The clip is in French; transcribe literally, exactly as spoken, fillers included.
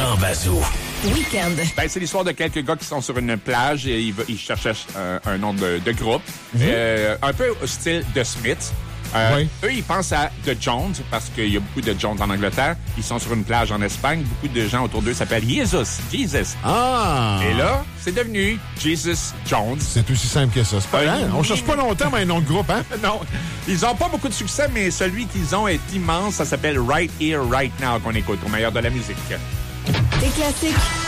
Jean Bazou. Week-end. Ben, c'est l'histoire de quelques gars qui sont sur une plage et ils, ils cherchaient un, un nom de, de groupe. Mm-hmm. euh, un peu au style de Smith. Euh, oui. Eux, ils pensent à The Jones parce qu'il y a beaucoup de Jones en Angleterre. Ils sont sur une plage en Espagne. Beaucoup de gens autour d'eux s'appellent Jesus. Jesus. Ah! Et là, c'est devenu Jesus Jones. C'est aussi simple que ça. C'est pas, euh, hein? On cherche pas longtemps, mais un nom de groupe, hein? Non. Ils ont pas beaucoup de succès, mais celui qu'ils ont est immense. Ça s'appelle Right Here, Right Now qu'on écoute au meilleur de la musique. Des classiques.